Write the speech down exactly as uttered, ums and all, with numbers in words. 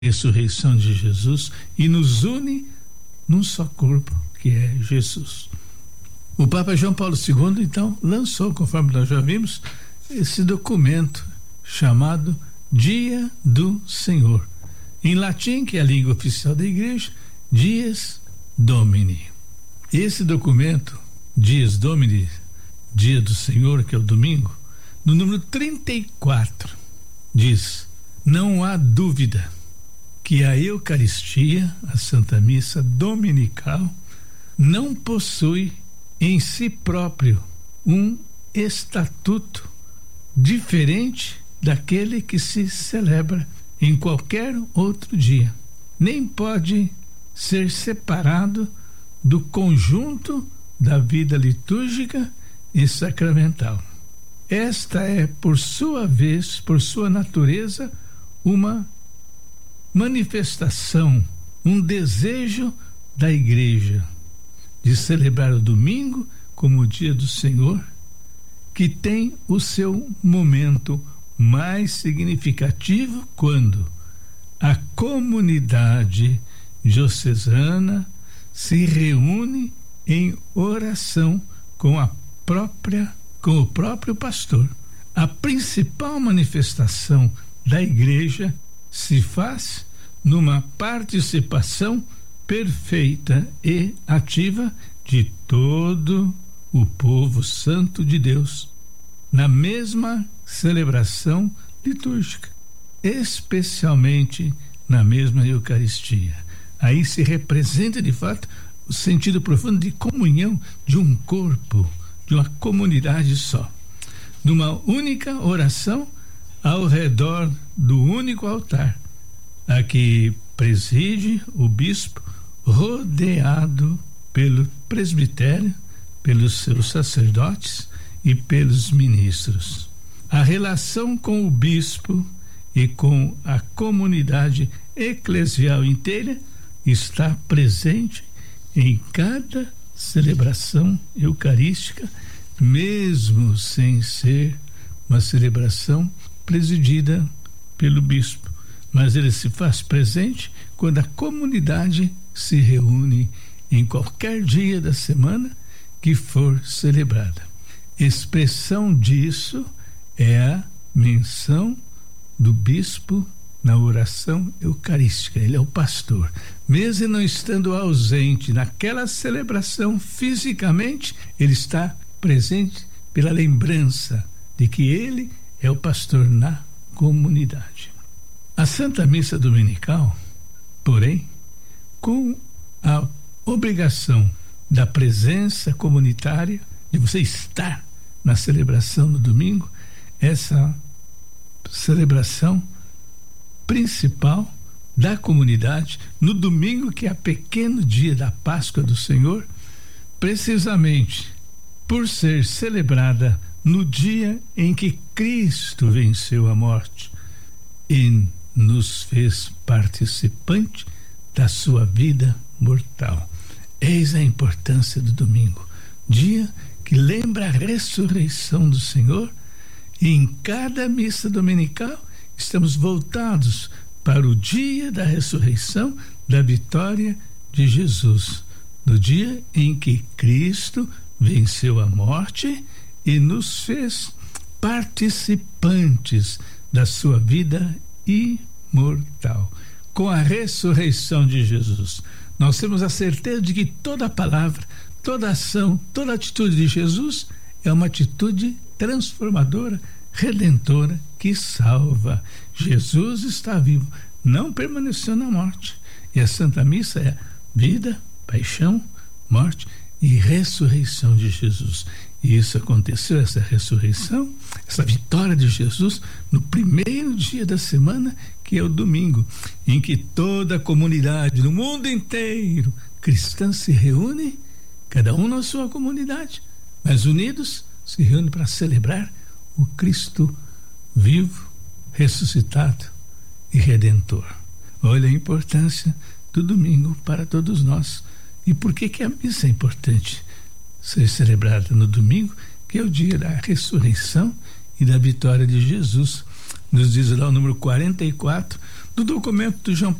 ressurreição de Jesus e nos une num só corpo, que é Jesus. O Papa João Paulo segundo, então, lançou, conforme nós já vimos, esse documento chamado Dia do Senhor. Em latim, que é a língua oficial da igreja, Dies Domini. Esse documento, Dies Domini, Dia do Senhor, que é o domingo, no número trinta e quatro, diz: não há dúvida que a Eucaristia, a Santa Missa Dominical, não possui em si próprio um estatuto diferente daquele que se celebra em qualquer outro dia, nem pode ser separado do conjunto da vida litúrgica e sacramental. Esta é, por sua vez, por sua natureza, uma manifestação, um desejo da Igreja de celebrar o domingo como o dia do Senhor, que tem o seu momento mais significativo quando a comunidade diocesana se reúne em oração com a própria, com o próprio pastor. A principal manifestação da Igreja se faz numa participação perfeita e ativa de todo o povo santo de Deus na mesma celebração litúrgica, especialmente na mesma Eucaristia. Aí se representa de fato o sentido profundo de comunhão de um corpo, de uma comunidade só, numa única oração ao redor do único altar, a que preside o bispo, rodeado pelo presbitério, pelos seus sacerdotes e pelos ministros. A relação com o bispo e com a comunidade eclesial inteira está presente em cada celebração eucarística, mesmo sem ser uma celebração presidida pelo bispo, mas ele se faz presente quando a comunidade se reúne em qualquer dia da semana que for celebrada. Expressão disso é a menção do bispo na oração eucarística. Ele é o pastor. Mesmo não estando ausente naquela celebração fisicamente, ele está presente pela lembrança de que ele é o pastor na comunidade. A Santa Missa Dominical, porém, com a obrigação da presença comunitária, de você estar na celebração no domingo, essa celebração principal da comunidade, no domingo, que é o pequeno dia da Páscoa do Senhor, precisamente por ser celebrada no dia em que Cristo venceu a morte e nos fez participante da sua vida mortal. Eis a importância do domingo, dia que lembra a ressurreição do Senhor, e em cada missa dominical estamos voltados para o dia da ressurreição, da vitória de Jesus, no dia em que Cristo venceu a morte e nos fez participantes da sua vida imortal. Com a ressurreição de Jesus, nós temos a certeza de que toda palavra, toda ação, toda atitude de Jesus é uma atitude transformadora, redentora, que salva. Jesus está vivo, não permaneceu na morte. E a Santa Missa é vida, paixão, morte e ressurreição de Jesus. E isso aconteceu, essa ressurreição, essa vitória de Jesus, no primeiro dia da semana, que é o domingo, em que toda a comunidade do mundo inteiro cristã se reúne, cada um na sua comunidade, mas unidos se reúne para celebrar o Cristo vivo, ressuscitado e redentor. Olha a importância do domingo para todos nós. E por que que a missa é importante ser celebrada no domingo, que é o dia da ressurreição e da vitória de Jesus? Nos diz lá o número quarenta e quatro do documento do João